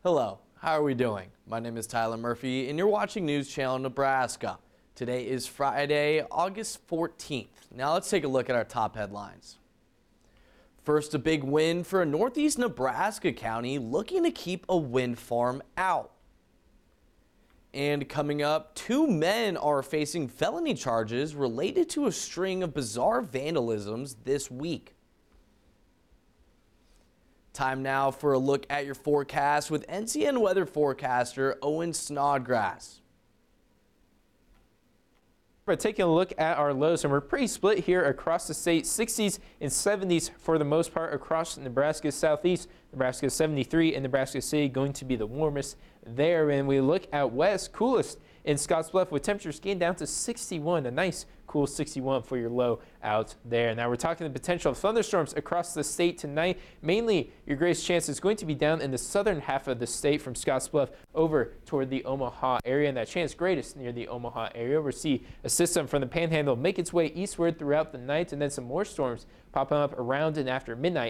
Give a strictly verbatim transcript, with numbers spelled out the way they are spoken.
Hello, how are we doing? My name is Tyler Murphy and you're watching News Channel Nebraska. Today is Friday, August fourteenth. Now let's take a look at our top headlines. First, a big win for a northeast Nebraska county looking to keep a wind farm out. And coming up, two men are facing felony charges related to a string of bizarre vandalisms this week. Time now for a look at your forecast with N C N weather forecaster Owen Snodgrass. We're taking a look at our lows, and we're pretty split here across the state. sixties and seventies for the most part across Nebraska's southeast. Nebraska seventy-three and Nebraska City going to be the warmest there. And we look out west, coolest in Scottsbluff with temperatures getting down to sixty-one. A nice cool sixty-one for your low out there. Now we're talking the potential of thunderstorms across the state tonight. Mainly your greatest chance is going to be down in the southern half of the state from Scottsbluff over toward the Omaha area, and that chance greatest near the Omaha area. We'll see a system from the Panhandle make its way eastward throughout the night, and then some more storms popping up around and after midnight